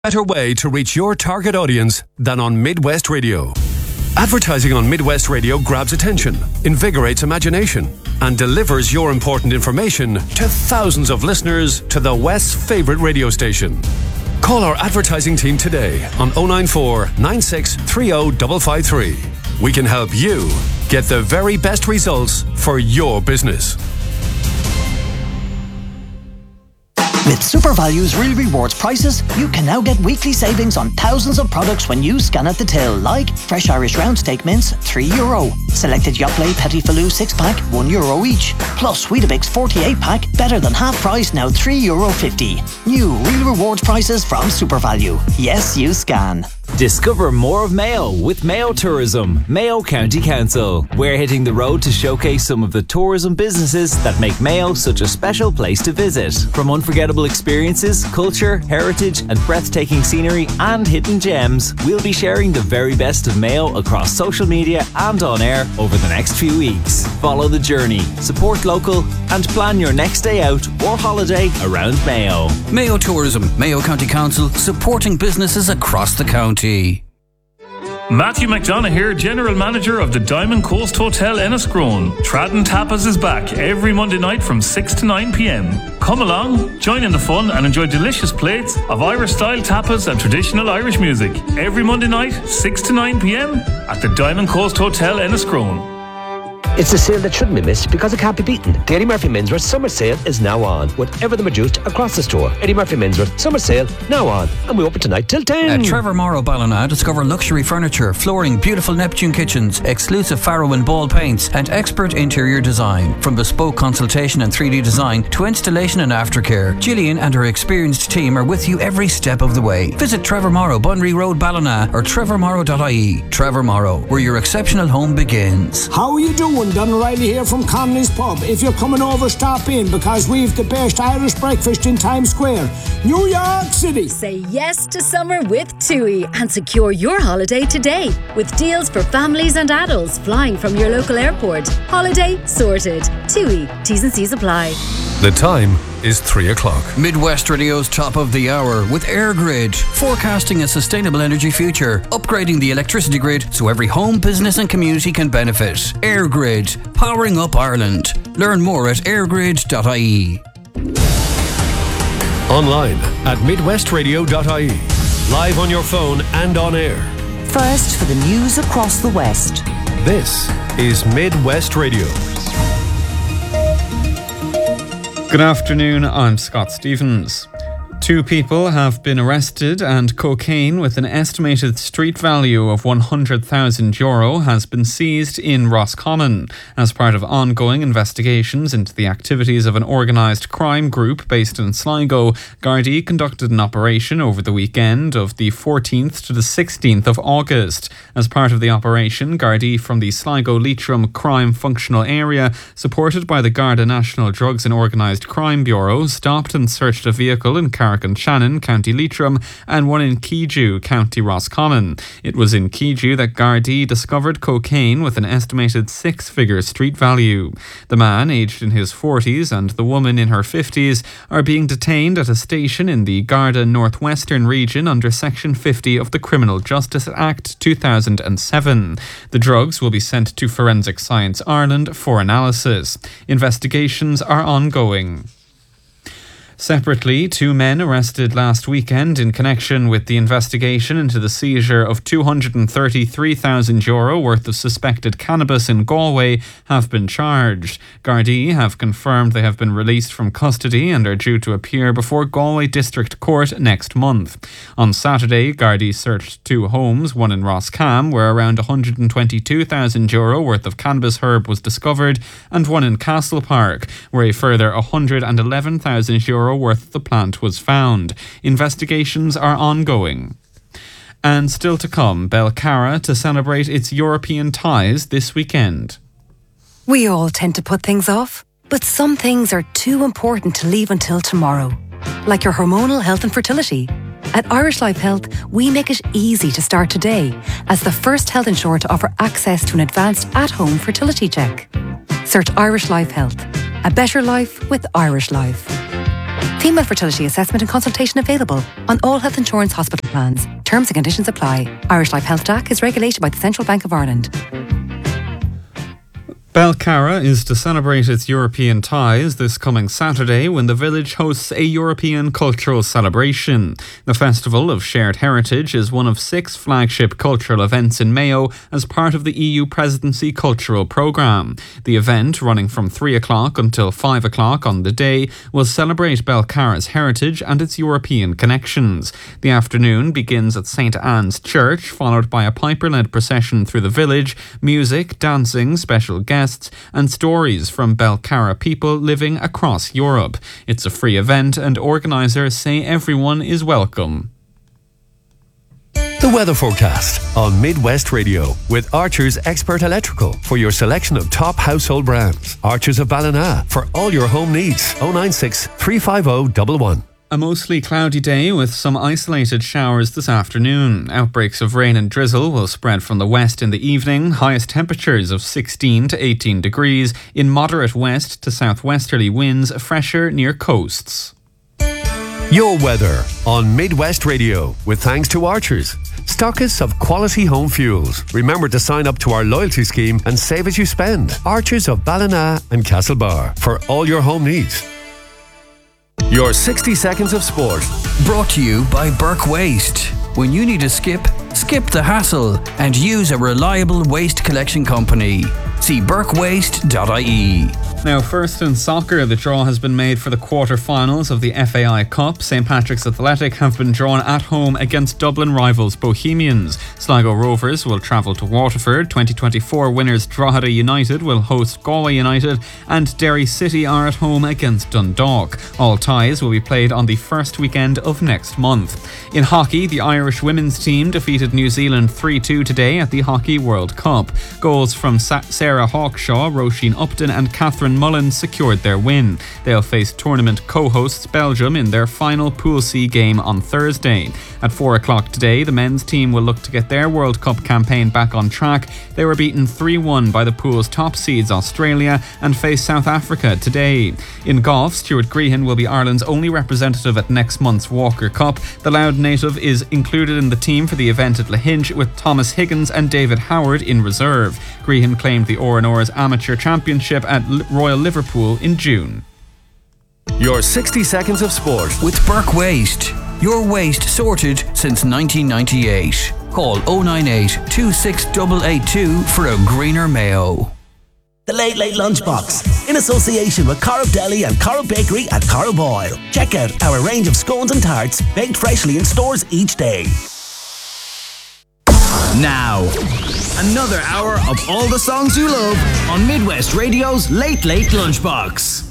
Better way to reach your target audience than on Midwest Radio. Advertising on Midwest Radio grabs attention, invigorates imagination, and delivers your important information to thousands of listeners to the West's favourite radio station. Call our advertising team today on 094 96 30 553. We can help you get the very best results for your business. With SuperValue's Real Rewards prices, you can now get weekly savings on thousands of products when you scan at the till, like fresh Irish round steak mince, €3. Selected Yoplait Petit Filou 6-pack, €1 each. Plus Weetabix 48-pack, better than half price, now €3.50. New Real Rewards prices from SuperValue. Yes, you scan. Discover more of Mayo with Mayo Tourism, Mayo County Council. We're hitting the road to showcase some of the tourism businesses that make Mayo such a special place to visit. From unforgettable experiences, culture, heritage and breathtaking scenery and hidden gems, we'll be sharing the very best of Mayo across social media and on air over the next few weeks. Follow the journey, support local and plan your next day out or holiday around Mayo. Mayo Tourism, Mayo County Council, supporting businesses across the county. Matthew McDonough here, General Manager of the Diamond Coast Hotel Enniscrone. Tradden Tapas is back every Monday night from 6 to 9 p.m. Come along, join in the fun and enjoy delicious plates of Irish-style tapas and traditional Irish music. Every Monday night, 6 to 9 p.m. at the Diamond Coast Hotel Enniscrone. It's a sale that shouldn't be missed because it can't be beaten. The Eddie Murphy Menswear Summer Sale is now on, with everything reduced across the store. Eddie Murphy Menswear Summer Sale now on, and we open tonight till 10. At Trevor Morrow Ballina, discover luxury furniture, flooring, beautiful Neptune kitchens, exclusive Farrow and Ball paints, and expert interior design. From bespoke consultation and 3D design to installation and aftercare, Gillian and her experienced team are with you every step of the way. Visit Trevor Morrow, Bunry Road, Ballina, or trevormorrow.ie. Trevor Morrow, where your exceptional home begins. How are you doing? Don O'Reilly here from Connelly's Pub. If you're coming over, stop in because we've the best Irish breakfast in Times Square, New York City. Say yes to summer with TUI and secure your holiday today with deals for families and adults flying from your local airport. Holiday sorted. TUI. T's and C's apply. The time is 3 o'clock. Midwest Radio's top of the hour with AirGrid, forecasting a sustainable energy future, upgrading the electricity grid so every home, business and community can benefit. AirGrid, powering up Ireland. Learn more at airgrid.ie. Online at midwestradio.ie. Live on your phone and on air. First for the news across the West. This is Midwest Radio. Good afternoon, I'm Scott Stevens. 2 people have been arrested and cocaine with an estimated street value of €100,000 has been seized in Roscommon as part of ongoing investigations into the activities of an organised crime group based in Sligo. Gardaí conducted an operation over the weekend of the 14th to the 16th of August. As part of the operation, Gardaí from the Sligo Leitrim Crime Functional Area, supported by the Garda National Drugs and Organised Crime Bureau, stopped and searched a vehicle in Carrick-on-Shannon, County Leitrim, and one in Keeju, County Roscommon. It was in Keeju that Gardaí discovered cocaine with an estimated 6-figure street value. The man, aged in his 40s, and the woman in her 50s are being detained at a station in the Garda Northwestern region under Section 50 of the Criminal Justice Act 2007. The drugs will be sent to Forensic Science Ireland for analysis. Investigations are ongoing. Separately, 2 men arrested last weekend in connection with the investigation into the seizure of €233,000 worth of suspected cannabis in Galway have been charged. Gardaí have confirmed they have been released from custody and are due to appear before Galway District Court next month. On Saturday, Gardaí searched 2 homes, one in Roscam, where around €122,000 worth of cannabis herb was discovered, and one in Castle Park, where a further €111,000 worth of the plant was found. Investigations are ongoing. And still to come, Belcarra to celebrate its European ties this weekend. We all tend to put things off, but some things are too important to leave until tomorrow. Like your hormonal health and fertility. At Irish Life Health, we make it easy to start today as the first health insurer to offer access to an advanced at-home fertility check. Search Irish Life Health. A better life with Irish Life. Female fertility assessment and consultation available on all health insurance hospital plans. Terms and conditions apply. Irish Life Health DAC is regulated by the Central Bank of Ireland. Belcarra is to celebrate its European ties this coming Saturday when the village hosts a European cultural celebration. The Festival of Shared Heritage is one of 6 flagship cultural events in Mayo as part of the EU Presidency Cultural Programme. The event, running from 3 o'clock until 5 o'clock on the day, will celebrate Belcarra's heritage and its European connections. The afternoon begins at St Anne's Church, followed by a Piper-led procession through the village, music, dancing, special guests and stories from Belcarra people living across Europe. It's a free event and organisers say everyone is welcome. The weather forecast on Midwest Radio with Archer's Expert Electrical for your selection of top household brands. Archer's of Ballina for all your home needs. 096 350 111. A mostly cloudy day with some isolated showers this afternoon. Outbreaks of rain and drizzle will spread from the west in the evening. Highest temperatures of 16 to 18 degrees in moderate west to southwesterly winds, fresher near coasts. Your weather on Midwest Radio with thanks to Archers, stockists of quality home fuels. Remember to sign up to our loyalty scheme and save as you spend. Archers of Ballina and Castlebar for all your home needs. Your 60 seconds of sport. Brought to you by Burke Waste. When you need to skip the hassle and use a reliable waste collection company. See burkewaste.ie. Now, first in soccer, the draw has been made for the quarter-finals of the FAI Cup. St Patrick's Athletic have been drawn at home against Dublin rivals Bohemians. Sligo Rovers will travel to Waterford. 2024 winners Drogheda United will host Galway United, and Derry City are at home against Dundalk. All ties will be played on the first weekend of next month. In hockey, the Irish women's team defeated New Zealand 3-2 today at the Hockey World Cup. Goals from Sarah Hawkshaw, Roisin Upton and Catherine Mullins secured their win. They'll face tournament co-hosts Belgium in their final Pool C game on Thursday. At 4 o'clock today, the men's team will look to get their World Cup campaign back on track. They were beaten 3-1 by the pool's top seeds Australia and face South Africa today. In golf, Stuart Grehan will be Ireland's only representative at next month's Walker Cup. The Louth native is included in the team for the event at Lahinch with Thomas Higgins and David Howard in reserve. Grehan claimed the R&R's Amateur Championship at Royal Liverpool in June. Your 60 seconds of sport with Burke Waste. Your waste sorted since 1998. Call 098 26882 for a greener Mayo. The Late Late Lunchbox, in association with Corrib Deli and Corrib Bakery at Corrib Oil. Check out our range of scones and tarts baked freshly in stores each day. Now, another hour of all the songs you love on Midwest Radio's Late Late Lunchbox.